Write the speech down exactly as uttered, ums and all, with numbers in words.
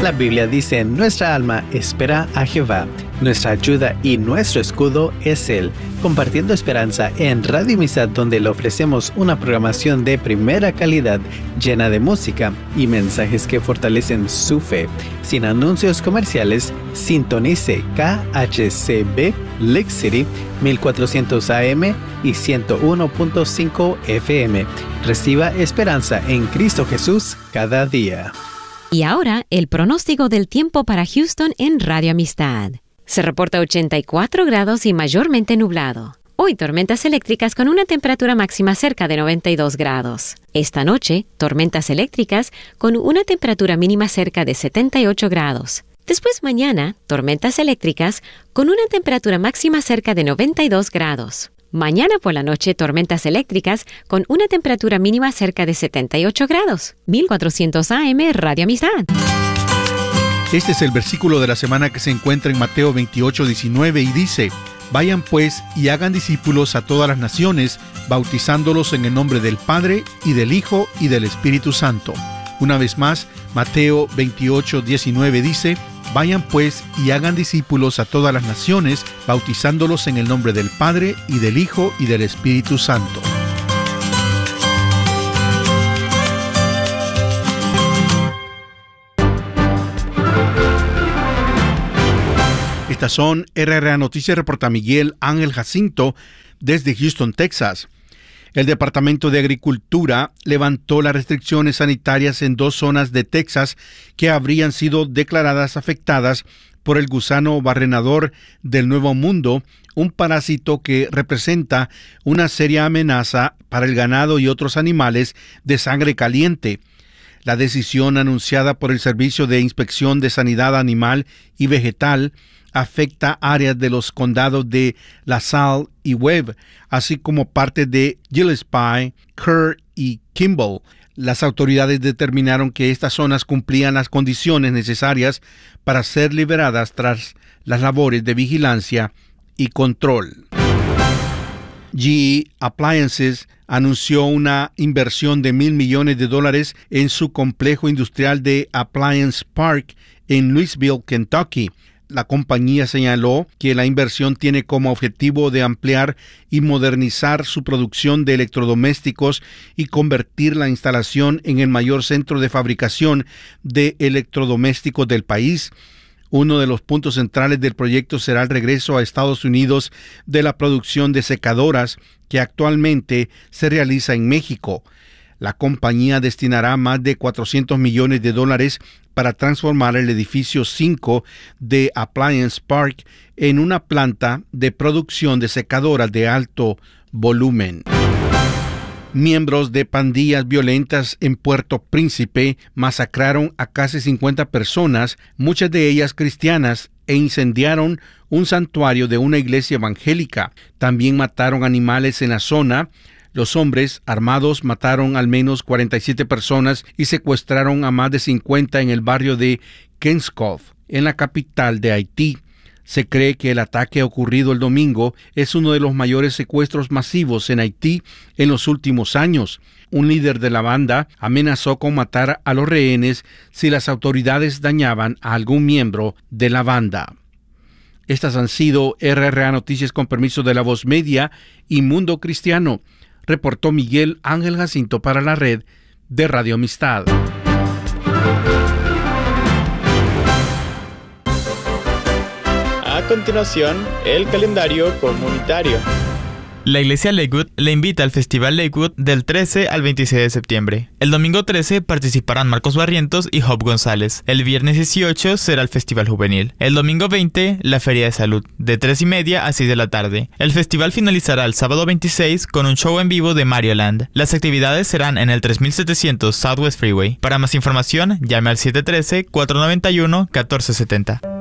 La Biblia dice: nuestra alma espera a Jehová, nuestra ayuda y nuestro escudo es Él. Compartiendo esperanza en Radio Amistad, donde le ofrecemos una programación de primera calidad, llena de música y mensajes que fortalecen su fe. Sin anuncios comerciales, sintonice K H C B Lake City mil cuatrocientos A M y ciento uno punto cinco F M. Reciba esperanza en Cristo Jesús cada día. Y ahora, el pronóstico del tiempo para Houston en Radio Amistad. Se reporta ochenta y cuatro grados y mayormente nublado. Hoy tormentas eléctricas con una temperatura máxima cerca de noventa y dos grados. Esta noche, tormentas eléctricas con una temperatura mínima cerca de setenta y ocho grados. Después mañana, tormentas eléctricas con una temperatura máxima cerca de noventa y dos grados. Mañana por la noche, tormentas eléctricas con una temperatura mínima cerca de setenta y ocho grados. mil cuatrocientos A M Radio Amistad. Este es el versículo de la semana que se encuentra en Mateo veintiocho, diecinueve y dice: Vayan pues y hagan discípulos a todas las naciones, bautizándolos en el nombre del Padre y del Hijo y del Espíritu Santo. Una vez más, Mateo veintiocho, diecinueve dice: Vayan pues y hagan discípulos a todas las naciones, bautizándolos en el nombre del Padre y del Hijo y del Espíritu Santo. Estas son R R A Noticias, reporta Miguel Ángel Jacinto desde Houston, Texas. El Departamento de Agricultura levantó las restricciones sanitarias en dos zonas de Texas que habrían sido declaradas afectadas por el gusano barrenador del Nuevo Mundo, un parásito que representa una seria amenaza para el ganado y otros animales de sangre caliente. La decisión anunciada por el Servicio de Inspección de Sanidad Animal y Vegetal afecta áreas de los condados de LaSalle y Webb, así como parte de Gillespie, Kerr y Kimball. Las autoridades determinaron que estas zonas cumplían las condiciones necesarias para ser liberadas tras las labores de vigilancia y control. G E Appliances anunció una inversión de mil millones de dólares en su complejo industrial de Appliance Park en Louisville, Kentucky. La compañía señaló que la inversión tiene como objetivo de ampliar y modernizar su producción de electrodomésticos y convertir la instalación en el mayor centro de fabricación de electrodomésticos del país. Uno de los puntos centrales del proyecto será el regreso a Estados Unidos de la producción de secadoras que actualmente se realiza en México. La compañía destinará más de cuatrocientos millones de dólares para transformar el edificio cinco de Appliance Park en una planta de producción de secadoras de alto volumen. Miembros de pandillas violentas en Puerto Príncipe masacraron a casi cincuenta personas, muchas de ellas cristianas, e incendiaron un santuario de una iglesia evangélica. También mataron animales en la zona. Los hombres armados mataron al menos cuarenta y siete personas y secuestraron a más de cincuenta en el barrio de Kenskoff, en la capital de Haití. Se cree que el ataque ocurrido el domingo es uno de los mayores secuestros masivos en Haití en los últimos años. Un líder de la banda amenazó con matar a los rehenes si las autoridades dañaban a algún miembro de la banda. Estas han sido R R A Noticias con permiso de La Voz Media y Mundo Cristiano. Reportó Miguel Ángel Jacinto para la red de Radio Amistad. A continuación, el calendario comunitario. La Iglesia Lakewood le invita al Festival Lakewood del trece al veintiséis de septiembre. El domingo trece participarán Marcos Barrientos y Job González. El viernes dieciocho será el Festival Juvenil. El domingo veinte, la Feria de Salud, de tres y media a seis de la tarde. El festival finalizará el sábado veintiséis con un show en vivo de Mario Land. Las actividades serán en el tres mil setecientos Southwest Freeway. Para más información, llame al siete uno tres, cuatro nueve uno, uno cuatro siete cero.